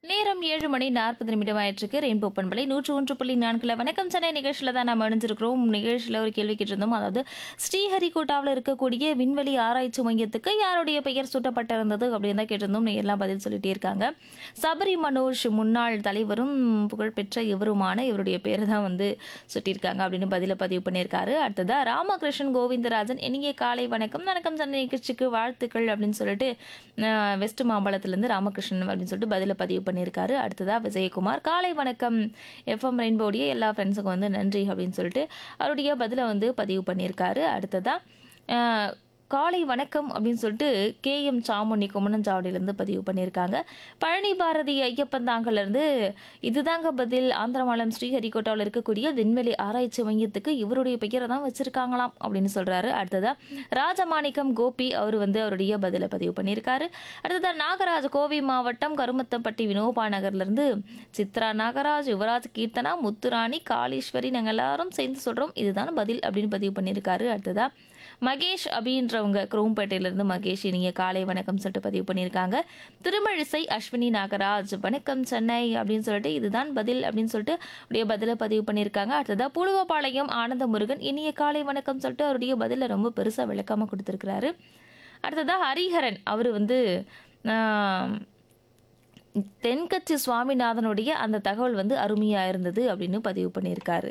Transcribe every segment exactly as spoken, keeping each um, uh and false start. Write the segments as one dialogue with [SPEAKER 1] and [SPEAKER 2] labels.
[SPEAKER 1] நேரம் ஏழு மணி நாற்பது நிமிடம் ஆயிட்டிருக்கு. ரெயின்போ பண்பலை நூற்று ஒன்று புள்ளி நான்குல வணக்கம் சென்னை நிகழ்ச்சியில் தான் நம்ம இணைஞ்சிருக்கிறோம். நிகழ்ச்சியில் ஒரு கேள்வி கேட்டிருந்தோம். அதாவது ஸ்ரீஹரிகோட்டாவில் இருக்கக்கூடிய விண்வெளி ஆராய்ச்சி மையத்துக்கு யாருடைய பெயர் சூட்டப்பட்டிருந்தது அப்படின்னு தான் கேட்டிருந்தோம். எல்லாம் பதில் சொல்லிட்டே இருக்காங்க. சபரி மனோஜ் முன்னாள் தலைவரும் புகழ்பெற்ற இவருமான இவருடைய பேர் தான் வந்து சுட்டியிருக்காங்க அப்படின்னு பதில பதிவு பண்ணியிருக்காரு. அடுத்ததா ராமகிருஷ்ணன் கோவிந்தராஜன் இனிய காலை வணக்கம் வணக்கம் சென்னை நிகழ்ச்சிக்கு வாழ்த்துக்கள் அப்படின்னு சொல்லிட்டு அஹ், வெஸ்ட் மாம்பலத்திலிருந்து ராமகிருஷ்ணன் அப்படின்னு சொல்லிட்டு பதில பதிவு பண்ணியிருக்காரு. அடுத்ததா விஜயகுமார் காலை வணக்கம் எஃப்எம் ரெயின்போடைய எல்லா ஃப்ரெண்ட்ஸுக்கும் வந்து நன்றி அப்படின்னு சொல்லிட்டு அவருடைய பதிலை வந்து பதிவு பண்ணியிருக்காரு. அடுத்ததா அஹ், காலை வணக்கம் அப்படின்னு சொல்லிட்டு கே எம் சாமுனி குமணஞ்சாவடியிலேருந்து பதிவு பண்ணியிருக்காங்க. பழனி பாரதி ஐயப்பன் தாங்கலேருந்து இதுதாங்க பதில், ஆந்திரமாலம் ஸ்ரீஹரிகோட்டாவில் இருக்கக்கூடிய விண்வெளி ஆராய்ச்சி மையத்துக்கு இவருடைய பெயரை தான் வச்சிருக்காங்களாம் அப்படின்னு சொல்றாரு. அடுத்ததா ராஜமாணிக்கம் கோபி அவர் வந்து அவருடைய பதிலை பதிவு பண்ணியிருக்காரு. அடுத்ததா நாகராஜ் கோவை மாவட்டம் கருமத்தம்பட்டி வினோபா நகர்லேருந்து சித்ரா நாகராஜ் யுவராஜ் கீர்த்தனா முத்துராணி காளீஸ்வரி நாங்கள் எல்லாரும் சேர்ந்து சொல்கிறோம் இதுதான் பதில் அப்படின்னு பதிவு பண்ணியிருக்காரு. அடுத்ததா மகேஷ் அப்படின்றவங்க குரோம்பேட்டையிலிருந்து மகேஷ் இனிய காலை வணக்கம் சொல்லிட்டு பதிவு பண்ணியிருக்காங்க. திருமழிசை அஸ்வினி நாகராஜ் வணக்கம் சென்னை அப்படின்னு சொல்லிட்டு இதுதான் பதில் அப்படின்னு சொல்லிட்டு அவருடைய பதிலை பதிவு பண்ணியிருக்காங்க. அடுத்ததா புழுவப்பாளையம் ஆனந்த முருகன் இனிய காலை வணக்கம் சொல்லிட்டு அவருடைய பதிலை ரொம்ப பெருசாக விளக்காம கொடுத்துருக்கிறாரு. அடுத்ததா ஹரிஹரன் அவர் வந்து ஆஹ், தென்கட்சி சுவாமிநாதனுடைய அந்த தகவல் வந்து அருமையாக இருந்தது அப்படின்னு பதிவு பண்ணியிருக்காரு.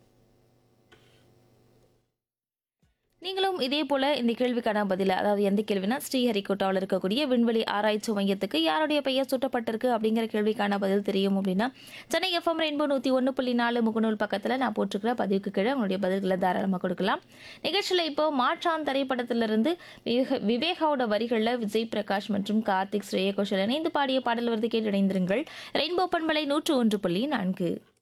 [SPEAKER 1] நீங்களும் இதே போல இந்த கேள்விக்கான பதில, அதாவது எந்த கேள்வினா ஸ்ரீஹரிகோட்டாவில் இருக்கக்கூடிய விண்வெளி ஆராய்ச்சி மையத்துக்கு யாருடைய பெயர் சூட்டப்பட்டிருக்கு அப்படிங்கிற கேள்விக்கான பதில் தெரியும் அப்படின்னா சென்னை எஃப்எம் ரெயின்போ நூற்றி ஒன்று புள்ளி நாலு முகநூல் பக்கத்தில் நான் போட்டிருக்கிற பதிவுக்கு கீழே உங்களுடைய பதில்களை தாராளமாக கொடுக்கலாம். நிகழ்ச்சியில் இப்போ மாற்றான் திரைப்படத்திலிருந்து விவேக விவேகாவோட வரிகளில் விஜய் பிரகாஷ் மற்றும் கார்த்திக் ஸ்ரேயா கோஷல் இணைந்து பாடிய பாடல் வருது கேட்டு இணைந்திருங்கள். ரெயின்போ பண்பலை நூற்று ஒன்று புள்ளி நான்கு.